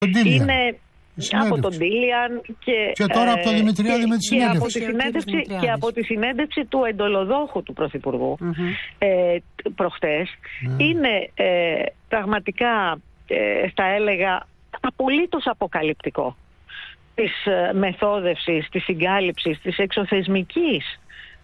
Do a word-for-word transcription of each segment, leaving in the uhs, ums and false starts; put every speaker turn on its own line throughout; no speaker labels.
είναι από τον Ντίλιαν και,
και τώρα ε, από το Δημητριάδη με τη συνέντευξη.
Και από τη συνέντευξη, και από τη συνέντευξη του εντολοδόχου του Πρωθυπουργού mm-hmm. ε, προχτές. Mm. Είναι ε, πραγματικά, ε, θα έλεγα, απολύτως αποκαλυπτικό της ε, μεθόδευσης, της συγκάλυψης, της εξωθεσμικής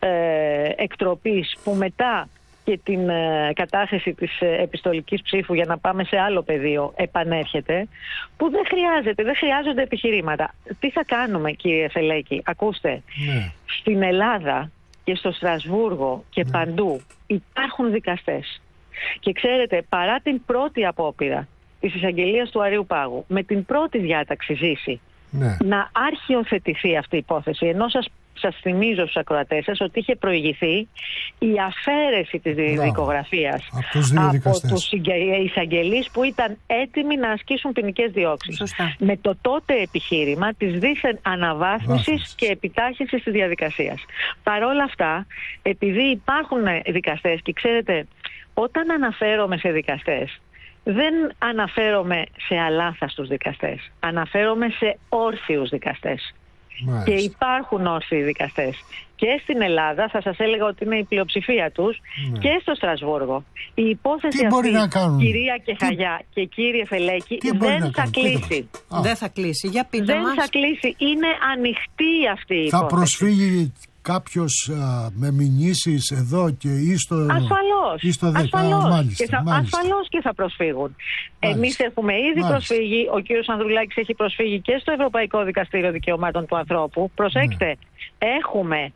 ε, εκτροπής που μετά και την ε, κατάθεση της ε, επιστολικής ψήφου, για να πάμε σε άλλο πεδίο, επανέρχεται, που δεν χρειάζεται, δεν χρειάζονται επιχειρήματα. Τι θα κάνουμε, κύριε Φελέκη? Ακούστε, ναι. Στην Ελλάδα και στο Στρασβούργο και ναι. παντού υπάρχουν δικαστές. Και ξέρετε, παρά την πρώτη απόπειρα της εισαγγελίας του Αρείου Πάγου, με την πρώτη διάταξη Ζήση, ναι. να αρχιοθετηθεί αυτή η υπόθεση, ενώ σας Σας θυμίζω στους ακροατές σας ότι είχε προηγηθεί η αφαίρεση της δικογραφίας από τους εισαγγελείς που ήταν έτοιμοι να ασκήσουν ποινικές διώξεις. Σωστά. Με το τότε επιχείρημα της δίθεν αναβάθμισης Βάθμιση. και επιτάχυνσης της διαδικασίας. Παρ' όλα αυτά, επειδή υπάρχουν δικαστές, και ξέρετε, όταν αναφέρομαι σε δικαστές, δεν αναφέρομαι σε αλάθαστους δικαστές, αναφέρομαι σε όρθιους δικαστές. Μάλιστα. Και υπάρχουν όρθιοι δικαστές και στην Ελλάδα, θα σας έλεγα ότι είναι η πλειοψηφία τους, ναι. και στο Στρασβούργο. Η υπόθεση αυτή, κυρία Κεχαγιά και κύριε Φελέκη, δεν θα κλείσει.
Δεν θα κλείσει. Για πείτε
δεν
μας.
θα κλείσει. Είναι ανοιχτή αυτή η
θα
υπόθεση.
Θα προσφύγει κάποιος α, με μηνύσεις εδώ και ή στο,
ασφαλώς,
ή στο δέκα.
Ασφαλώς,
Μάλιστα,
και θα,
μάλιστα.
ασφαλώς και θα προσφύγουν.
Μάλιστα.
Εμείς έχουμε ήδη μάλιστα. προσφύγει, ο κύριος Ανδρουλάκης έχει προσφύγει και στο Ευρωπαϊκό Δικαστήριο Δικαιωμάτων του Ανθρώπου. Προσέξτε, ναι. έχουμε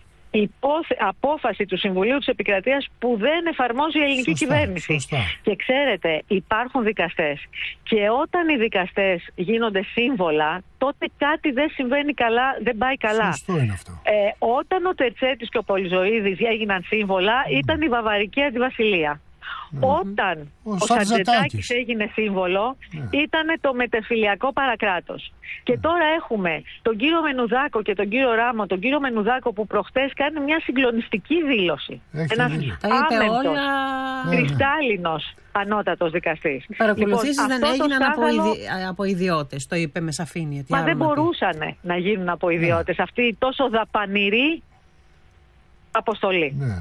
υπόθε, απόφαση του Συμβουλίου της Επικρατείας που δεν εφαρμόζει η ελληνική σωστά, κυβέρνηση. Σωστά. Και ξέρετε, υπάρχουν δικαστές. Και όταν οι δικαστές γίνονται σύμβολα, τότε κάτι δεν συμβαίνει καλά, δεν πάει καλά.
Σωστό είναι αυτό.
Ε, όταν ο Τερτσέτης και ο Πολυζωίδης έγιναν σύμβολα, mm. ήταν η Βαβαρική Αντιβασιλεία. Mm-hmm. Όταν ο, ο Σαντζετάκης έγινε σύμβολο, yeah. ήταν το μετεφιλιακό παρακράτος. Και yeah. τώρα έχουμε τον κύριο Μενουδάκο και τον κύριο Ράμο, τον κύριο Μενουδάκο που προχτές κάνει μια συγκλονιστική δήλωση. Ένας άμεμπτος, όλα... κρυστάλλινος ανώτατος δικαστής.
Οι παρακολουθήσεις λοιπόν, δεν έγιναν σκάνδαλο... από, ιδι... από ιδιώτες, το είπε με σαφήνεια.
Μα δεν μπορούσαν να γίνουν από ιδιώτες. Yeah. Αυτή η τόσο δαπανηρή αποστολή.
Yeah.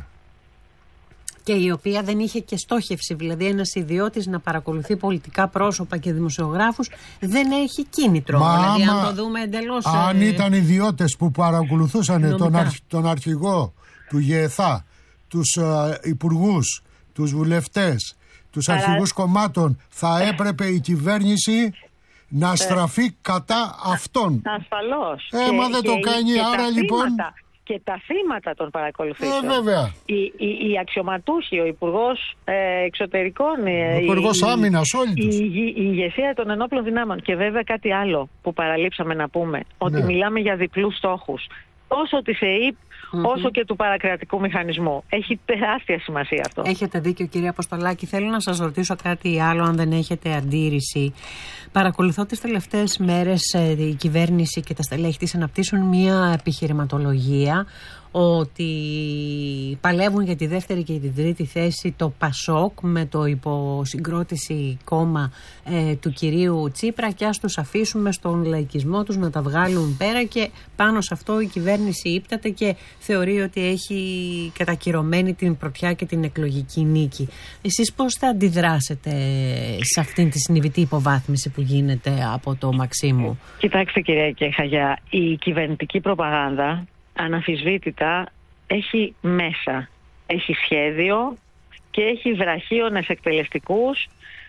Και η οποία δεν είχε και στόχευση, δηλαδή ένας ιδιώτης να παρακολουθεί πολιτικά πρόσωπα και δημοσιογράφους δεν έχει κίνητρο.
Μα,
δηλαδή
άμα,
αν το δούμε εντελώς...
Αν
ε,
ήταν ιδιώτες που παρακολουθούσαν τον, αρχ, τον αρχηγό του ΓΕΘΑ, τους ε, υπουργούς, τους βουλευτές, τους Άρα... αρχηγούς κομμάτων, θα έπρεπε η κυβέρνηση να στραφεί ε, κατά αυτών.
Ασφαλώς.
Ε, μα δεν το κάνει, άρα λοιπόν...
Και τα θύματα των παρακολουθήσεων.
Ε, βέβαια.
Οι, οι, οι αξιωματούχοι, ο Υπουργός ε, Εξωτερικών,
ο Υπουργός Άμυνας, όλοι τους.
Η, η, η ηγεσία των ενόπλων δυνάμεων. Και βέβαια κάτι άλλο που παραλείψαμε να πούμε, ότι ναι. μιλάμε για διπλούς στόχους. Τόσο της ΕΕΠ, mm-hmm. όσο και του παρακρατικού μηχανισμού. Έχει τεράστια σημασία αυτό.
Έχετε δίκιο, κυρία Αποστολάκη. Θέλω να σας ρωτήσω κάτι άλλο, αν δεν έχετε αντίρρηση. Παρακολουθώ τις τελευταίες μέρες η κυβέρνηση και τα στελέχη της αναπτύσσουν μια επιχειρηματολογία ότι παλεύουν για τη δεύτερη και τη τρίτη θέση το ΠΑΣΟΚ με το υποσυγκρότηση κόμμα ε, του κυρίου Τσίπρα, και ας τους αφήσουμε στον λαϊκισμό τους να τα βγάλουν πέρα, και πάνω σε αυτό η κυβέρνηση ύπταται και θεωρεί ότι έχει κατακυρωμένη την πρωτιά και την εκλογική νίκη. Εσείς πώς θα αντιδράσετε σε αυτήν τη συνειδητή υποβάθμιση που γίνεται από το Μαξίμου?
Κοιτάξτε, κυρία Κεχαγιά, η κυβερνητική προπαγάνδα αναφυσβήτητα έχει μέσα, έχει σχέδιο και έχει βραχίονες εκτελεστικούς,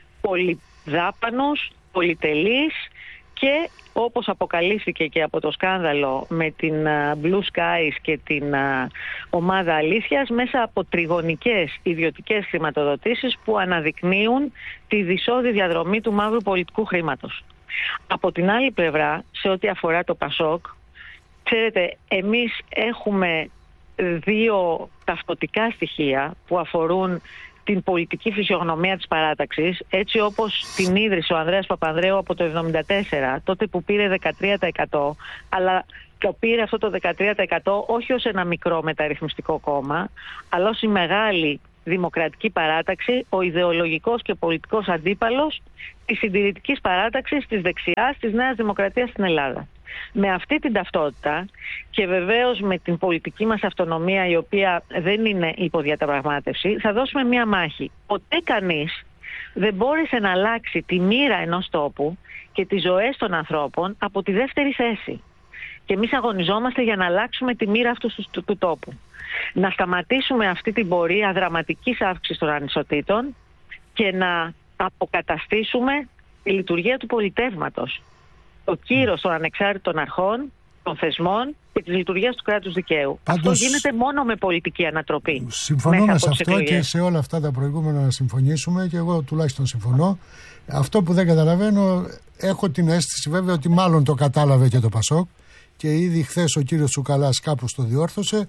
πολυδάπανους, πολυτελείς, και όπως αποκαλύφθηκε και από το σκάνδαλο με την Blue Skies και την ομάδα Αλήθειας, μέσα από τριγωνικές ιδιωτικές χρηματοδοτήσεις που αναδεικνύουν τη δυσόδη διαδρομή του μαύρου πολιτικού χρήματος. Από την άλλη πλευρά, σε ό,τι αφορά το ΠΑΣΟΚ, ξέρετε, εμείς έχουμε δύο ταυτοτικά στοιχεία που αφορούν την πολιτική φυσιογνωμία της παράταξης, έτσι όπως την ίδρυσε ο Ανδρέας Παπανδρέου από το εβδομήντα τέσσερα, τότε που πήρε δεκατρία τοις εκατό, αλλά το πήρε αυτό το δεκατρία τοις εκατό όχι ως ένα μικρό μεταρρυθμιστικό κόμμα, αλλά ως η μεγάλη Δημοκρατική Παράταξη, ο ιδεολογικός και πολιτικός αντίπαλος της συντηρητικής παράταξης, της δεξιάς, της Νέας Δημοκρατίας στην Ελλάδα. Με αυτή την ταυτότητα και βεβαίως με την πολιτική μας αυτονομία, η οποία δεν είναι υποδιαταπραγμάτευση, θα δώσουμε μία μάχη. Ποτέ κανείς δεν μπόρεσε να αλλάξει τη μοίρα ενός τόπου και τις ζωές των ανθρώπων από τη δεύτερη θέση. Και εμείς αγωνιζόμαστε για να αλλάξουμε τη μοίρα αυτού του, του τόπου. Να σταματήσουμε αυτή την πορεία δραματικής αύξησης των ανισοτήτων και να αποκαταστήσουμε τη λειτουργία του πολιτεύματος. Το κύρος των ανεξάρτητων αρχών, των θεσμών και της λειτουργίας του κράτους δικαίου. Πάντως, αυτό γίνεται μόνο με πολιτική ανατροπή.
Συμφωνούμε σε αυτό εκλογές. Και σε όλα αυτά τα προηγούμενα να συμφωνήσουμε, και εγώ τουλάχιστον συμφωνώ. Αυτό που δεν καταλαβαίνω, έχω την αίσθηση βέβαια ότι μάλλον το κατάλαβε και το Πασόκ και ήδη χθες ο κύριος Τσουκαλάς κάπως το διόρθωσε.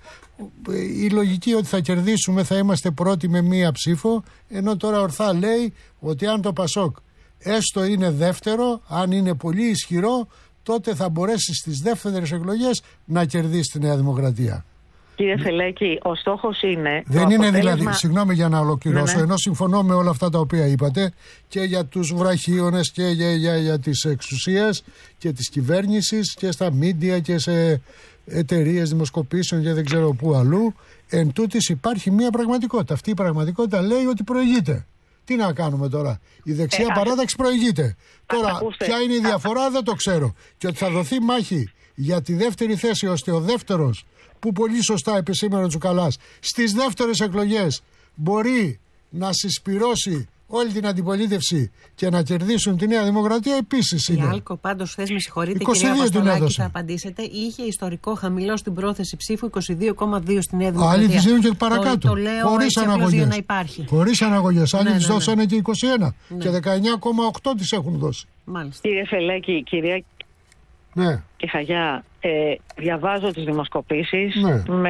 Η λογική ότι θα κερδίσουμε, θα είμαστε πρώτοι με μία ψήφο, ενώ τώρα ορθά λέει ότι αν το Πασόκ έστω είναι δεύτερο, αν είναι πολύ ισχυρό, τότε θα μπορέσει στις δεύτερες εκλογές να κερδίσει τη Νέα Δημοκρατία.
Κύριε Φελέκη, ο στόχος είναι...
Δεν είναι
αποτέλεσμα...
δηλαδή, συγγνώμη για να ολοκληρώσω, ναι, ναι. ενώ συμφωνώ με όλα αυτά τα οποία είπατε και για τους βραχίονες και για, για, για τις εξουσίες και της κυβέρνησης και στα μίντια και σε εταιρείες δημοσκοπήσεων και δεν ξέρω πού αλλού, εν τούτης υπάρχει μια πραγματικότητα. Αυτή η πραγματικότητα λέει ότι προηγείται. Τι να κάνουμε τώρα, η δεξιά ε, παράταξη προηγείται. Τώρα ακούστε. Ποια είναι η διαφορά δεν το ξέρω. Και ότι θα δοθεί μάχη για τη δεύτερη θέση, ώστε ο δεύτερος, που πολύ σωστά επισήμανε ο Τσουκαλάς, στις δεύτερες εκλογές μπορεί να συσπυρώσει όλη την αντιπολίτευση και να κερδίσουν τη Νέα Δημοκρατία, επίσης είναι.
Η Άλκο, πάντως, χθες με συγχωρείτε, κυρία Αποστολάκη, θα απαντήσετε, είχε ιστορικό χαμηλό στην πρόθεση ψήφου είκοσι δύο κόμμα δύο στη Νέα Δημοκρατία.
Άλλοι τις δίνουν και παρακάτω.
Το, το λέω χωρίς αναγωγές.
Χωρίς αναγωγές. Άλλοι ναι, τις ναι, ναι. δώσανε και είκοσι ένα ναι. και δεκαεννιά κόμμα οκτώ τις έχουν δώσει.
Μάλιστα.
Κύριε Φελέκη, κυρία
ναι.
Κεχαγιά, ε, διαβάζω τις δημοσκοπήσεις ναι. με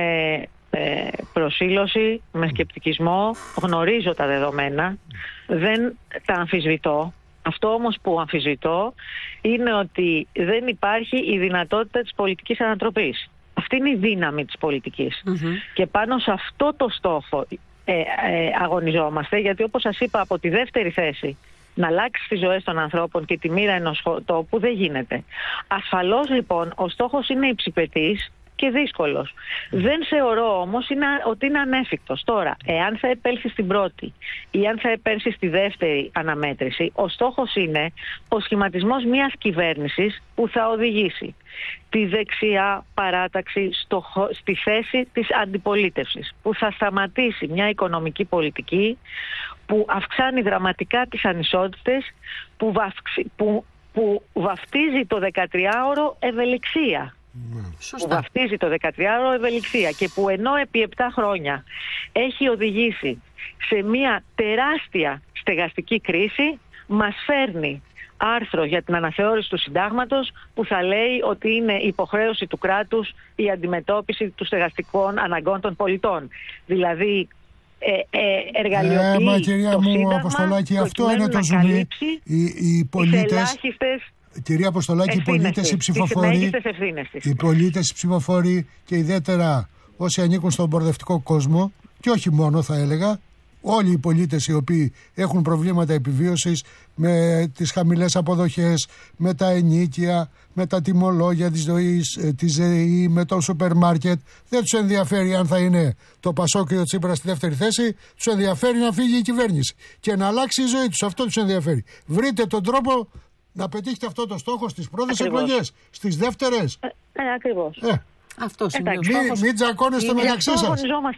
ε, προσήλωση, με σκεπτικισμό, γνωρίζω τα δεδομένα, δεν τα αμφισβητώ. Αυτό όμως που αμφισβητώ είναι ότι δεν υπάρχει η δυνατότητα της πολιτικής ανατροπής. Αυτή είναι η δύναμη της πολιτικής. Mm-hmm. Και πάνω σε αυτό το στόχο ε, ε, αγωνιζόμαστε, γιατί όπως σας είπα, από τη δεύτερη θέση να αλλάξει τις ζωές των ανθρώπων και τη μοίρα ενός τόπου δεν γίνεται. Ασφαλώς λοιπόν ο στόχος είναι υψηπετής και δύσκολος. Δεν θεωρώ όμως είναι, ότι είναι ανέφικτος. Τώρα, εάν θα επέλθει στην πρώτη ή αν θα επέλθει στη δεύτερη αναμέτρηση, ο στόχος είναι ο σχηματισμός μιας κυβέρνησης που θα οδηγήσει τη δεξιά παράταξη στο, στη θέση της αντιπολίτευσης, που θα σταματήσει μια οικονομική πολιτική που αυξάνει δραματικά τις ανισότητες, που, βαυξ, που, που βαφτίζει το δεκατριάωρο ευελιξία. Mm. Που βαφτίζει το δεκατριάωρο ευελιξία και που ενώ επί επτά χρόνια έχει οδηγήσει σε μια τεράστια στεγαστική κρίση, μας φέρνει άρθρο για την αναθεώρηση του συντάγματος που θα λέει ότι είναι υποχρέωση του κράτους η αντιμετώπιση των στεγαστικών αναγκών των πολιτών. Δηλαδή ε, ε, εργαλειοποιεί
ε, μα, κυρία
το
μου,
σύνταγμα
Αποστολάκη, αυτό είναι το ζουμί. Οι, οι πολίτες, κυρία Αποστολάκη, οι πολίτες, οι ψηφοφόροι, οι πολίτες, οι ψηφοφόροι και ιδιαίτερα όσοι ανήκουν στον προοδευτικό κόσμο, και όχι μόνο θα έλεγα, όλοι οι πολίτες οι οποίοι έχουν προβλήματα επιβίωσης με τις χαμηλές αποδοχές, με τα ενοίκια, με τα τιμολόγια της ζωής, της ЗΕΗ, με το σούπερ μάρκετ. Δεν τους ενδιαφέρει αν θα είναι το Πασόκ ή ο Τσίπρας στη δεύτερη θέση. Τους ενδιαφέρει να φύγει η κυβέρνηση και να αλλάξει η ζωή τους. Αυτό τους ενδιαφέρει. Βρείτε τον τρόπο να πετύχετε αυτό το στόχο στις πρώτες εκλογές, στις δεύτερες.
Ε, ε, ακριβώς.
Ε.
Αυτό είναι ο στόχος.
Μην τζακώνεστε μεταξύ σας.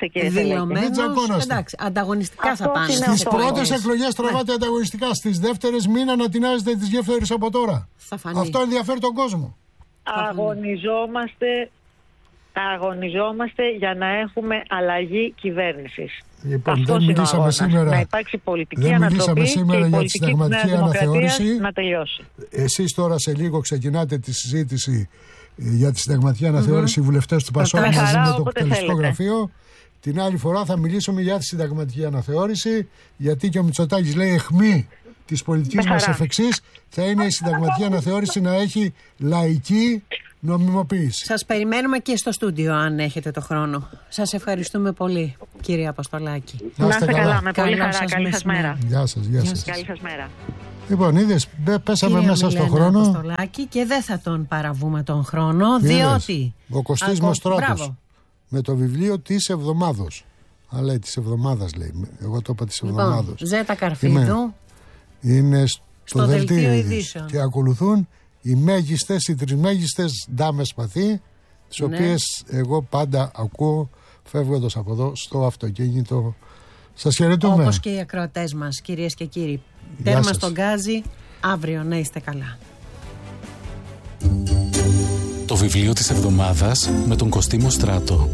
Δηλωμένος, εντάξει, ανταγωνιστικά θα πάνε.
Στις πρώτες εκλογές τραβάτε ανταγωνιστικά. Στις δεύτερες μην ανατινάζετε τις γέφυρες από τώρα. Αυτό ενδιαφέρει τον κόσμο.
Αγωνιζόμαστε, αγωνιζόμαστε για να έχουμε αλλαγή κυβέρνησης.
Λοιπόν, δεν μιλήσαμε σήμερα,
να υπάρξει πολιτική
δεν
ανατροπή
σήμερα
και η
για τη συνταγματική αναθεώρηση.
Να τελειώσει.
Εσείς τώρα σε λίγο ξεκινάτε τη συζήτηση για τη συνταγματική αναθεώρηση, mm-hmm. οι βουλευτές του Πασόκ μαζί με το εκτελεστικό γραφείο. Την άλλη φορά θα μιλήσουμε για τη συνταγματική αναθεώρηση, γιατί και ο Μητσοτάκης λέει αιχμή της πολιτικής μας εφ' εξής θα είναι η συνταγματική αναθεώρηση να έχει λαϊκή νομιμοποίηση.
Σας περιμένουμε και στο στούντιο αν έχετε το χρόνο. Σας ευχαριστούμε πολύ, κύριε Αποστολάκη.
Να είστε καλά, καλά, με πολύ χαρά.
Σας
καλή σας μέρα.
Γεια σας, γεια σας.
Καλή σας μέρα.
Λοιπόν, είδες, πέσαμε
Κύριε
μέσα
Μιλένα
στον χρόνο.
Αποστολάκη, και δεν θα τον παραβούμε τον χρόνο, είδες, διότι...
Ο Κωστής
Ακό...
Μοστράτος με το βιβλίο της εβδομάδος. Αλλά λέει της εβδομάδας, λέει. Εγώ το είπα της εβδομάδος.
Λοιπόν, Ζέτα Καρφίδου.
Είναι στο, στο
δελτίο,
δελτίο
ειδήσεων.
Και ακολουθούν οι μέγιστες, οι τριμέγιστες ντάμες παθή, τις ναι. οποίες εγώ πάντα ακούω φεύγοντας από εδώ στο αυτοκίνητο. Σας χαιρετούμε.
Όπως και οι ακροατές μας, κυρίες και κύριοι. Τέρμα στον Γκάζι, αύριο να είστε καλά.
Το βιβλίο της εβδομάδας με τον Κωστή Μοστράτο.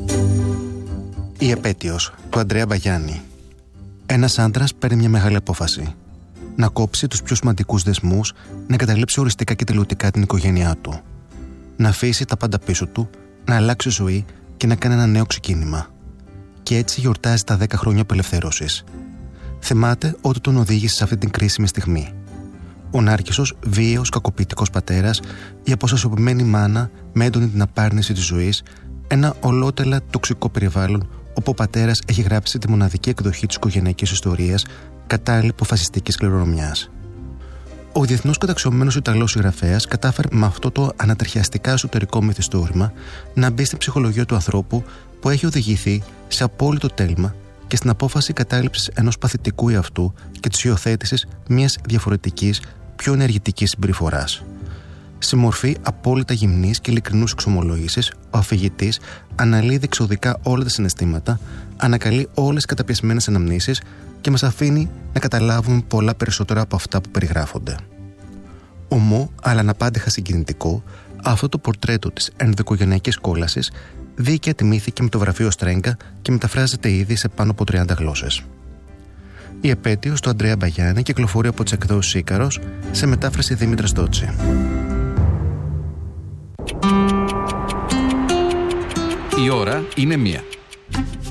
Η επέτειος του Ανδρέα Μπαγιάννη. Ένας άντρας παίρνει μια μεγάλη απόφαση. Να κόψει τους πιο σημαντικούς δεσμούς, να εγκαταλείψει οριστικά και τελειωτικά την οικογένειά του. Να αφήσει τα πάντα πίσω του, να αλλάξει ζωή και να κάνει ένα νέο ξεκίνημα. Και έτσι γιορτάζει τα δέκα χρόνια απελευθέρωσης. Θυμάται ότι τον οδήγησε σε αυτή την κρίσιμη στιγμή. Ο Νάρκισσος, βίαιος, κακοποιητικός πατέρας, η αποστασιοποιημένη μάνα με έντονη την απάρνηση της ζωής, ένα ολότελα τοξικό περιβάλλον όπου ο πατέρας έχει γράψει τη μοναδική εκδοχή της οικογενειακής ιστορίας, κατάλληλη αποφασιστικής κληρονομιάς. Ο διεθνώς καταξιωμένος Ιταλός συγγραφέας κατάφερε με αυτό το ανατριχιαστικά εσωτερικό μυθιστόρημα να μπει στην ψυχολογία του ανθρώπου που έχει οδηγηθεί σε απόλυτο τέλμα και στην απόφαση κατάληψης ενός παθητικού εαυτού και της υιοθέτησης μιας διαφορετικής, πιο ενεργητικής συμπεριφοράς. Σε μορφή απόλυτα γυμνής και ειλικρινούς εξομολόγησης, ο αφηγητής αναλύει διεξοδικά όλα τα συναισθήματα, ανακαλεί όλες τις καταπιεσμένες αναμνήσεις και μας αφήνει να καταλάβουμε πολλά περισσότερα από αυτά που περιγράφονται. Ομό, αλλά αναπάντεχα συγκινητικό, αυτό το πορτρέτο της ενδοοικογενειακής κόλασης δίκαια τιμήθηκε με το βραβείο Στρέγκα και μεταφράζεται ήδη σε πάνω από τριάντα γλώσσες. Η επέτειος του Ανδρέα Μπαγιάννη κυκλοφορεί από τις εκδόσεις Ίκαρος σε μετάφραση Δήμητρα Στότσι.
Η ώρα είναι μία.